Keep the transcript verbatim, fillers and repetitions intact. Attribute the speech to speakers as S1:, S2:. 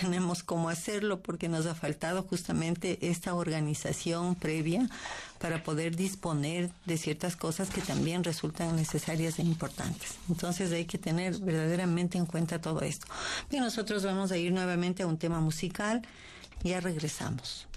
S1: tenemos cómo hacerlo porque nos ha faltado justamente esta organización previa para poder disponer de ciertas cosas que también resultan necesarias e importantes. Entonces hay que tener verdaderamente en cuenta todo esto. Bien, nosotros vamos a ir nuevamente a un tema musical. Ya regresamos.